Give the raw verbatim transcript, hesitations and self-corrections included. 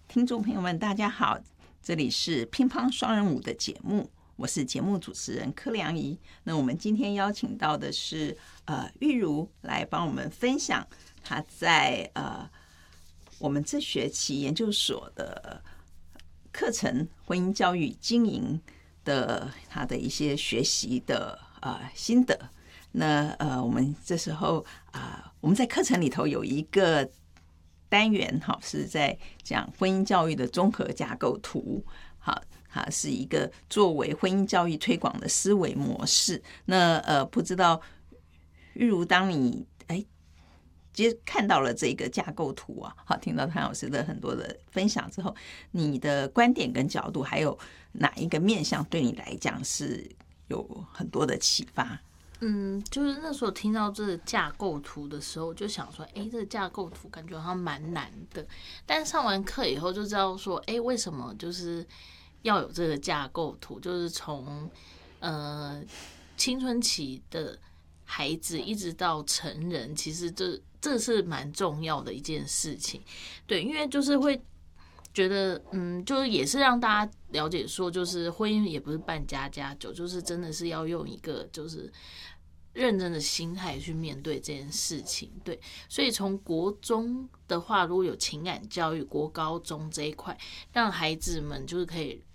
听众朋友们，大家好，这里是乒乓双人舞的节目，我是节目主持人柯良仪。那我们今天邀请到的是呃玉如来帮我们分享她在呃我们这学期研究所的课程婚姻教育经营的她的一些学习的呃心得。那呃我们这时候啊、呃、我们在课程里头有一个单元，好，是在讲婚姻教育的综合架构图，好，它是一个作为婚姻教育推广的思维模式。那呃，不知道玉如，当你哎接看到了这个架构图啊，好，听到谭老师的很多的分享之后，你的观点跟角度，还有哪一个面向对你来讲是有很多的启发？ 嗯，就是那时候听到这个架构图的时候，我就想说，哎、欸，这个架构图感觉好像蛮难的。但上完课以后就知道说，哎、欸，为什么就是要有这个架构图？就是从呃青春期的孩子一直到成人，其实这这是蛮重要的一件事情。对，因为就是会觉得，嗯，就是也是让大家了解说，就是婚姻也不是办家家酒，就是真的是要用一个就是认真的心态去面对这件事情。对，所以从国中的话，如果有情感教育，国高中这一块，让孩子们就是可以